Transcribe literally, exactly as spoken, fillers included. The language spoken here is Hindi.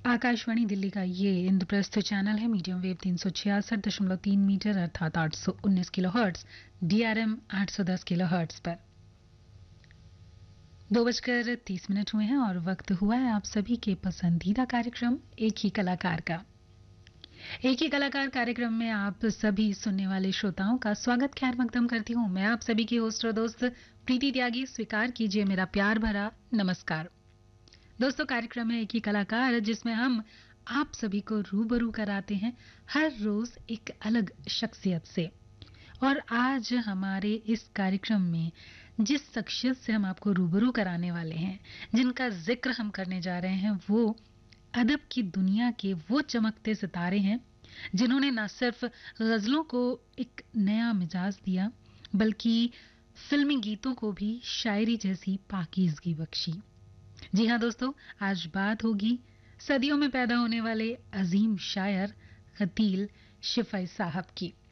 आकाशवाणी दिल्ली का ये इंद्रप्रस्थ चैनल है। मीडियम वेव तीन सौ छियासठ दशमलव तीन मीटर अर्थात आठ सौ उन्नीस किलो हर्ट्ज, डीआरएम आठ सौ दस किलो हर्ट्ज पर। दो बजकर तीस मिनट हुए हैं और वक्त हुआ है आप सभी के पसंदीदा कार्यक्रम एक ही कलाकार का। एक ही कलाकार कार्यक्रम में आप सभी सुनने वाले श्रोताओं का स्वागत खैर मकदम करती हूँ। मैं आप सभी की होस्ट और दोस्त प्रीति त्यागी। स्वीकार कीजिए मेरा प्यार भरा नमस्कार। दोस्तों, कार्यक्रम है एक ही कलाकार जिसमें हम आप सभी को रूबरू कराते हैं हर रोज एक अलग शख्सियत से। और आज हमारे इस कार्यक्रम में जिस शख्सियत से हम आपको रूबरू कराने वाले हैं, जिनका जिक्र हम करने जा रहे हैं, वो अदब की दुनिया के वो चमकते सितारे हैं जिन्होंने न सिर्फ गजलों को एक नया मिजाज दिया, बल्कि फिल्मी गीतों को भी शायरी जैसी पाकीज़गी बख्शी। जी हाँ दोस्तों, आज बात होगी सदियों में पैदा होने वाले अजीम शायर खतील शिफाई साहब की।